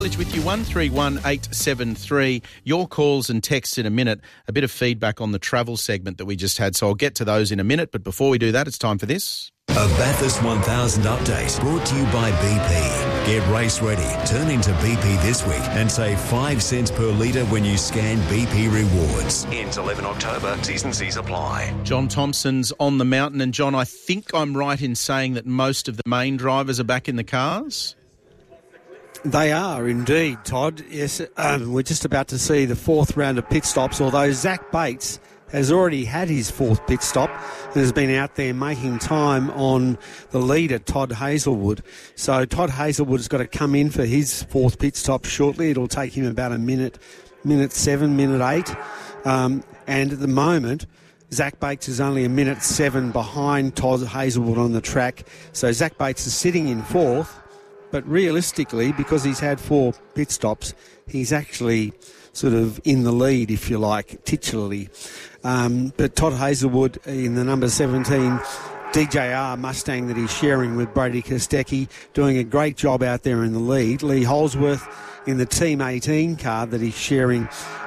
With you, 131873. Your calls and texts in a minute. A bit of feedback on the travel segment that we just had, so I'll get to those in a minute. But before we do that, it's time for this. A Bathurst 1000 update brought to you by BP. Get race ready. Turn into BP this week and save 5 cents per litre when you scan BP Rewards. Ends 11 October. T's and C's apply. John Thompson's on the mountain. And John, I think I'm right in saying that most of the main drivers are back in the cars? They are indeed, Todd. Yes, we're just about to see the fourth round of pit stops, although Zach Bates has already had his fourth pit stop and has been out there making time on the leader, Todd Hazelwood. So Todd Hazelwood has got to come in for his fourth pit stop shortly. It'll take him about minute 7, minute 8. And at the moment, Zach Bates is only minute 7 behind Todd Hazelwood on the track. So Zach Bates is sitting in fourth. But realistically, because he's had 4 pit stops, he's actually sort of in the lead, if you like, titularly. But Todd Hazelwood in the number 17 DJR Mustang that he's sharing with Brady Kostecki, doing a great job out there in the lead. Lee Holsworth in the Team 18 car that he's sharing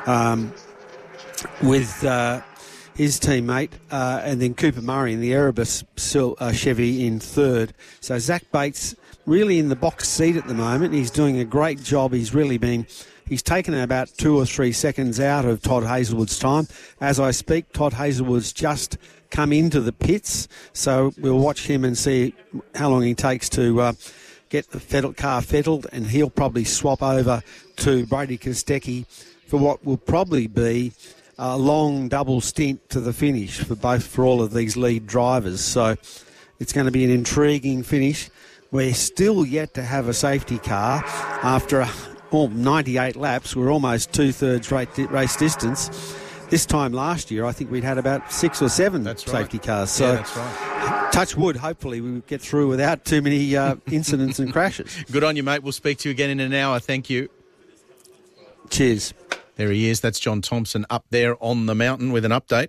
with his teammate, and then Cooper Murray in the Erebus Chevy in third. So Zach Bates really in the box seat at the moment. He's doing a great job. He's taken about 2 or 3 seconds out of Todd Hazelwood's time. As I speak, Todd Hazelwood's just come into the pits, so we'll watch him and see how long he takes to get the car fettled, and he'll probably swap over to Brady Kostecki for what will probably be a long double stint to the finish for all of these lead drivers. So it's going to be an intriguing finish. We're still yet to have a safety car after 98 laps. We're almost 2/3 race distance. This time last year, I think we'd had about 6 or 7 safety cars. So, yeah, that's right. Touch wood, hopefully we get through without too many incidents and crashes. Good on you, mate. We'll speak to you again in an hour. Thank you. Cheers. There he is. That's John Thompson up there on the mountain with an update.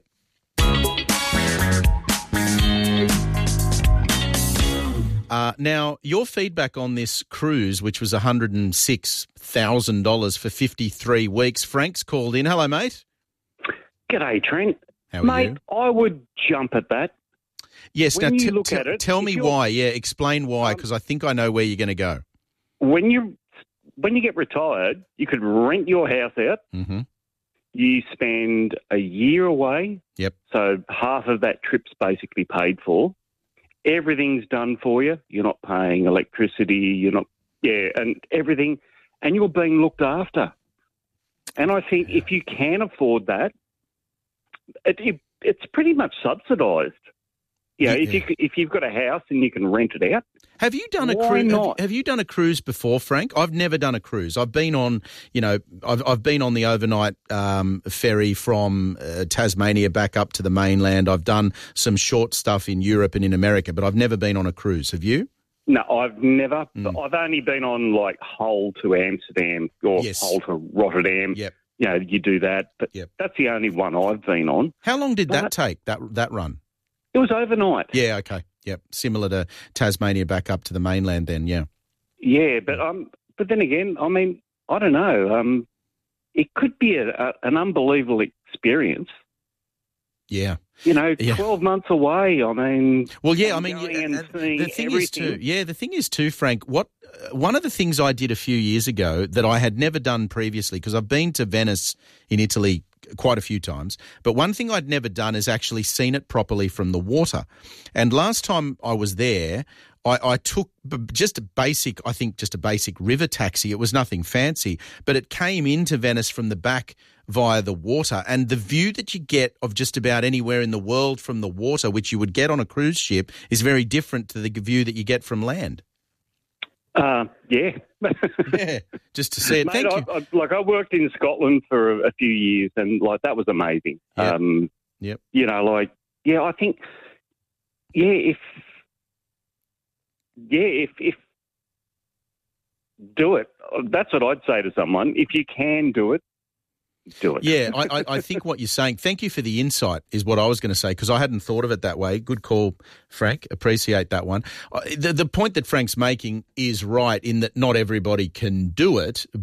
Now, your feedback on this cruise, which was $106,000 for 53 weeks. Frank's called in. Hello, mate. G'day, Trent. How are mate, you? I would jump at that. Yes, when now you look at it, tell me why. Yeah, explain why, because I think I know where you're going to go. When you get retired, you could rent your house out. Mm-hmm. You spend a year away. Yep. So half of that trip's basically paid for. Everything's done for you. You're not paying electricity. And everything. And you're being looked after. And I think if you can afford that, it's pretty much subsidised. If you've got a house and you can rent it out. Have you done a cruise? Have you done a cruise before, Frank? I've never done a cruise. I've been on, I've been on the overnight ferry from Tasmania back up to the mainland. I've done some short stuff in Europe and in America, but I've never been on a cruise. Have you? No, I've never. I've only been on like Hull to Amsterdam or Hull to Rotterdam. Yep. You do that, but that's the only one I've been on. How long did that take? That run? It was overnight. Yeah, okay. Yep. Similar to Tasmania back up to the mainland then, yeah. Yeah, but then again, I mean, I don't know. It could be an unbelievable experience. Yeah. 12 months away, I mean... Well, yeah, I mean... the thing is too, Frank, one of the things I did a few years ago that I had never done previously, because I've been to Venice in Italy quite a few times, but one thing I'd never done is actually seen it properly from the water. And last time I was there, I took just a basic river taxi. It was nothing fancy, but it came into Venice from the back via the water. And the view that you get of just about anywhere in the world from the water, which you would get on a cruise ship, is very different to the view that you get from land. Yeah. Yeah, just to see it. Mate, Thank you. I worked in Scotland for a few years, and that was amazing. Yep. I think, if do it. That's what I'd say to someone. If you can do it, do it. Yeah, I think what you're saying, thank you for the insight, is what I was going to say, because I hadn't thought of it that way. Good call, Frank. Appreciate that one. The point that Frank's making is right in that not everybody can do it,